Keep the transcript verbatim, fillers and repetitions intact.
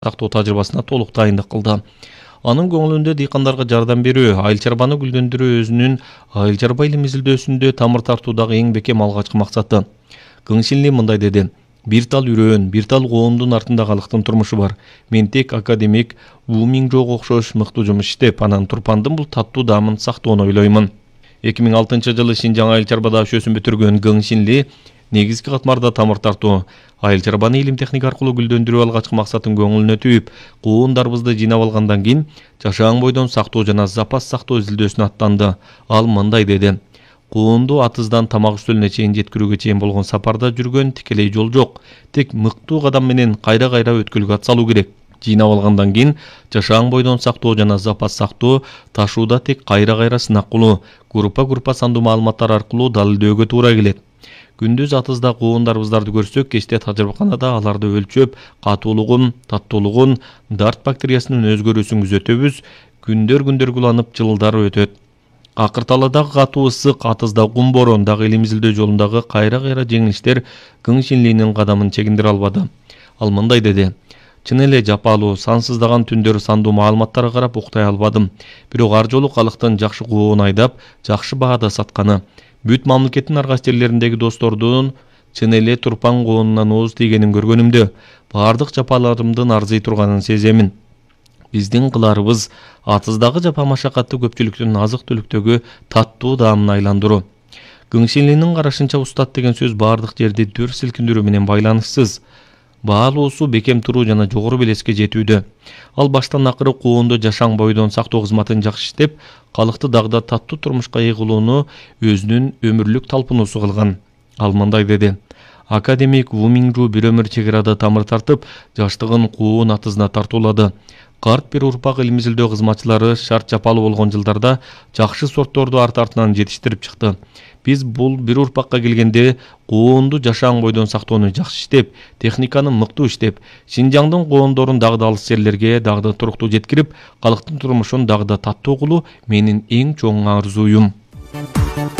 тактоо тажрыйбасына толук дайындык кылды. Анын көңүлүндө дыйкандарга жардам берүү, айыл чарбаны гүлдөндүрүү өзүнүн айыл чарба илим изилдөөсүндө тамыр тартуудагы эң бекем алгачкы максаты. Кыңшинли мындай деди: бир тал үрөөн, бир тал коондун артында калктын турмушу бар. Мен тек академик Ву Минжоого окшош мыктуу жумуш иштеп, анан Турпандын бул таттуу даамын сактоону ойлоймун. эки миң алтынчы жылы Шинжаң айыл чарбада өчөсүн бүтүргөн Кыңшинли негизги катмарда тамыр тартуу, айыл чарбаны илим техника аркылуу гүлдөндүрүү алгачкы максатын көңүлүнө түйүп, куундарыбызды жыйнап алгандан кийин жашаан бойдон сактоо жана запас сактоо изилдөөсүнө аттанды. Ал мындай деди: куунду атыздан тамак үстөлүнө чейин жеткирүүгө чейин болгон сапарда жүргөн тикелей жол жок. Тек мыктуу кадам менен кайра-кайра өткөлгө ат салуу керек. Жыйнап алгандан кийин жашаан бойдон сактоо жана запас сактоо ташууда тек кайра-кайра сынак кылуу, группа-группа сандуу маалыматтар аркылуу далилдөөгө туура келет. Күндүз атызда куундарыбыздарды көрсөк, кечте тажрыйбаканада аларды өлчөп, катуулугун, таттуулугун, дарт бактериясынын өзгөрүүсүн күзөтөбүз. Күндөр күндөр куланып, жылдар өтөт. Акырталадагы катуу ысык, атызда кум борон дагы илим изилдөө жолундагы кайра-кайра жеңилиштер Кыңшинлинин кадамын чегиндире албады. Ал мындай деди: чын эле жапалуу, сансыздаган түндөр сандуу маалыматтарга карап уктай албадым. Бирок ар жолу калктын жакшы куун айдап, жакшы баада сатканы, бүт мамлекеттин ар кайсы жерлериндеги достордун чын эле Турпан коонунан ооз тийгенин көргөнүмдө, баардык жапаларымдын арзый турганын сеземин. Биздин кыларыбыз атыздагы жапа машакатты көпчүлүктүн азык түлүктөгү таттуу даамын айландыруу. Кыңшинлинин карашынча устат деген сөз баардык жерди дүр силкиндирүү менен байланышсыз. Баалуусу бекем туруу жана жогору белеске жетүүдө. Ал баштан акыры куунду жашаан бойдон сактоо кызматын жакшы иштеп, калкты дагы таттуу турмушка ыйгылууну өзүнүн өмүрлүк талпынуусу кылган. Ал мындай деди: академик Ву Минжу бир өмүр чек арада тамыр тартып, жаштыгын куун атызына тартуулады. Карт бир урпак илим изилдөө кызматчылары шарт жапалуу болгон жылдарда жакшы сортторду арт-артынан жетиштирип чыкты. Биз бул бир урпакка келгенде куунду жашаан бойдон сактоону жакшы иштеп, техниканы мыктуу иштеп, Шинжаңдын коондорун дагы да алыс жерлерге дагы да туруктуу жеткирип, калктын турмушун дагы да таттуу кылуу менин эң чоң арзуюм.